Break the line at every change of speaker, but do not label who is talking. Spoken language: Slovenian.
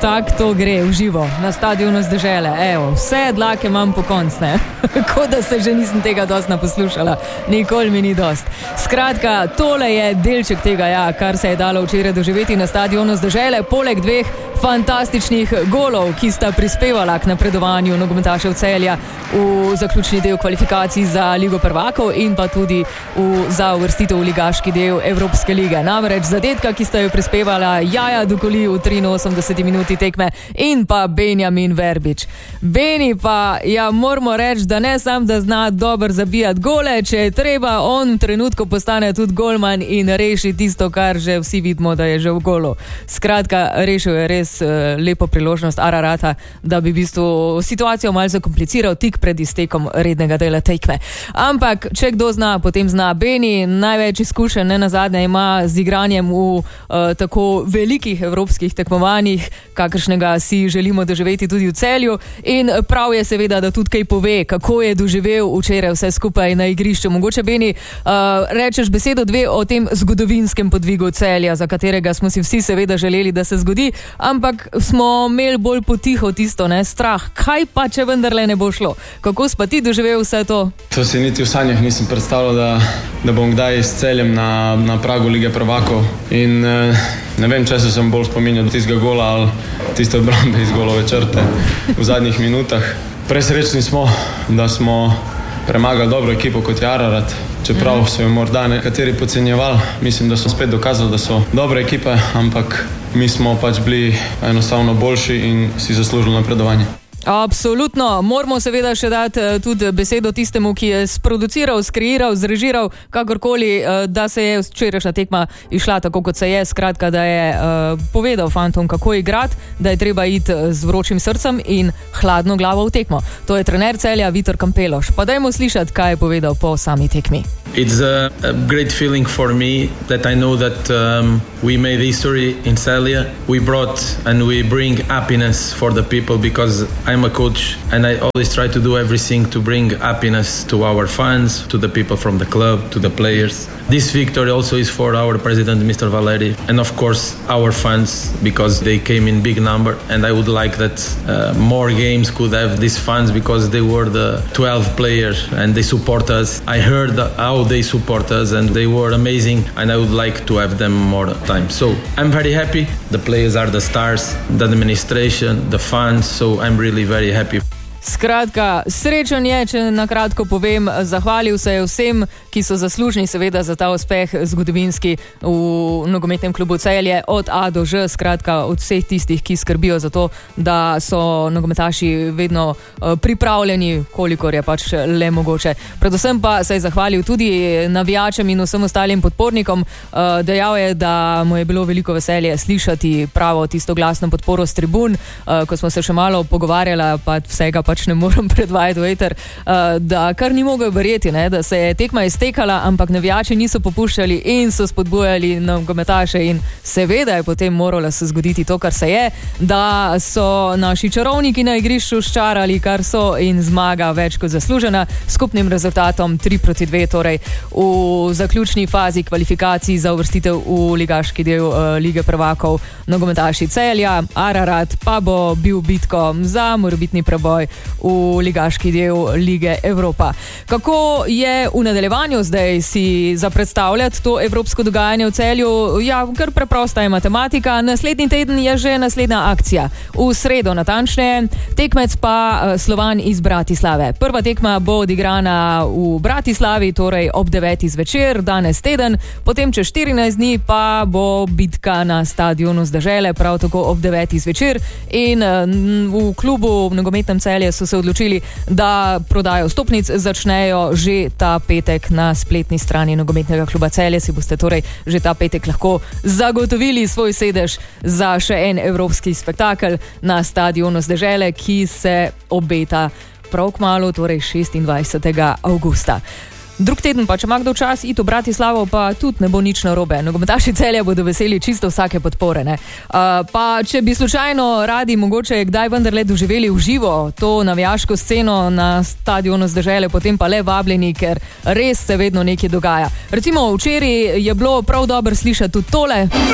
Tak to gre v živo, na stadionu z Dežele. Evo, vse dlake imam po konc, ne? Kot da se že nisem tega dost naposlušala. Nikoli mi ni dost. Skratka, tole je delček tega, ja, kar se je dalo včeraj doživeti na stadionu z Dežele, poleg dveh fantastičnih golov, ki sta prispevala k napredovanju nogometašev Celja v zaključni del kvalifikacij za Ligo prvakov in pa tudi za uvrstitev v ligaški del Evropske lige. Namreč zadetka, ki sta jo prispevala Jaja Dukoli v 83 minuti tekme in pa Benjamin Verbič. Beni pa, ja, moramo reči, da ne sam, da zna dobro zabijati gole, če je treba, on v trenutku postane tudi golman in reši tisto, kar že vsi vidimo, da je že v golu. Skratka, rešil je res lepo priložnost Ararata, da bi v bistvu situacijo malo zakompliciral tik pred iztekom rednega dela tekme. Ampak, če kdo zna, potem zna Beni. Največ izkušenj, ne nazadnje, ima z igranjem v tako velikih evropskih tekmovanjih, kakršnega si želimo doživeti tudi v Celju. In prav je seveda, da tudi kaj pove, kako je doživel včeraj vse skupaj na igrišču. Mogoče, Beni, rečeš besedo dve o tem zgodovinskem podvigu Celja, za katerega smo si vsi seveda želeli, da se zgodi, ampak smo imeli bolj potiho tisto, ne, strah. Kaj pa, če vendarle ne bo šlo? Kako si pa ti doživel vse to?
To si niti v sanjah nisem predstavljal, da bom kdaj s Celjem na pragu Lige prvakov. In ne vem, če sem bolj spominjal tistega gola ali tiste obrambe iz golove črte v zadnjih minutah. Presrečni smo, da smo premagali dobro ekipo kot je Ararat, čeprav so jo morda nekateri podcenjevali. Mislim, da so spet dokazali, da so dobre ekipe, ampak mi smo pač bili enostavno boljši in si zaslužili napredovanje.
Absolutno. Moramo seveda še dati tudi besedo tistemu, ki je sproduciral, skreiral, zrežiral, kakorkoli, da se je včerajšnja tekma išla tako, kot se je. Skratka, da je povedal fantom, kako igrati, da je treba iti z vročim srcem in hladno glavo v tekmo. To je trener Celja Vitor Kampeloš. Pa dajmo slišati, kaj je povedal po sami tekmi.
It's a great feeling for me that I know that we made history in Celje. We brought and we bring happiness for the people because I'm a coach and I always try to do everything to bring happiness to our fans, to the people from the club, to the players. This victory also is for our president, Mr. Valeri, and of course our fans because they came in big number, and I would like that more games could have these fans because they were the 12 players and they support us. I heard how they support us and they were amazing, and I would like to have them more time. So I'm very happy. The players are the stars, the administration, the fans, so I'm really very happy.
Skratka, srečen je, če na kratko povem, zahvalil se je vsem, ki so zaslužni seveda za ta uspeh zgodovinski v nogometnem klubu Celje, od A do Ž, skratka od vseh tistih, ki skrbijo za to, da so nogometaši vedno pripravljeni, kolikor je pač le mogoče. Predvsem pa se je zahvalil tudi navijačem in vsem ostalim podpornikom. Dejal je, da mu je bilo veliko veselje slišati pravo tisto glasno podporo s tribun, ko smo se še malo pogovarjala, pa vsega pač ne moram predvajati v eter, da kar ni mogel verjeti, ne, da se je tekma iztekala, ampak navijači niso popuščali in so spodbujali nogometaše in seveda je potem moralo se zgoditi to, kar se je, da so naši čarovniki na igrišču ščarali, kar so, in zmaga več kot zaslužena, skupnim rezultatom 3-2, torej v zaključni fazi kvalifikacij za uvrstitev v ligaški del Lige prvakov nogometaši Celja. Ararat pa bo bil bitko za morebitni preboj v ligaški del Lige Evropa. Kako je v nadaljevanju zdaj si za predstavljati to evropsko dogajanje v Celju? Ja, kar preprosta je matematika. Naslednji teden je že naslednja akcija. V sredo natančneje, tekmec pa Slovan iz Bratislave. Prva tekma bo odigrana v Bratislavi, torej ob 9. zvečer, danes teden, potem čez 14 dni pa bo bitka na stadionu z Dežele, prav tako ob 9. zvečer, in v klubu v nogometnem Celje so se odločili, da prodajo vstopnic začnejo že ta petek na spletni strani nogometnega kluba Celje. Si boste torej že ta petek lahko zagotovili svoj sedež za še en evropski spektakel na stadionu z Dežele, ki se obeta prav kmalu, torej 26. avgusta. Drug teden pa, če ima kdo čas iti v Bratislavo, pa tudi ne bo nič narobe. Nogometaši Celja bodo veseli čisto vsake podpore, ne. Pa če bi slučajno radi mogoče kdaj vendarle doživeli v živo to navijaško sceno na stadionu z Dežele, potem pa le vabljeni, ker res se vedno nekaj dogaja. Recimo včeraj je bilo prav dobro slišati tudi tole.